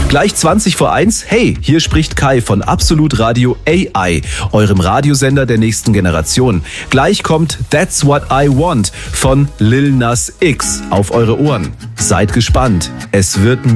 Gleich 20 vor 1, hey, hier spricht Kai von Absolut Radio AI, eurem Radiosender der nächsten Generation. Gleich kommt That's What I Want von Lil Nas X auf eure Ohren. Seid gespannt, es wird